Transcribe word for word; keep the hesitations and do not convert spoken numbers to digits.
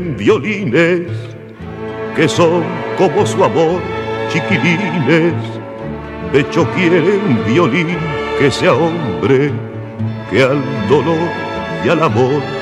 violines que son como su amor, chiquilines. De hecho quiere un violín que sea hombre, que al dolor y al amor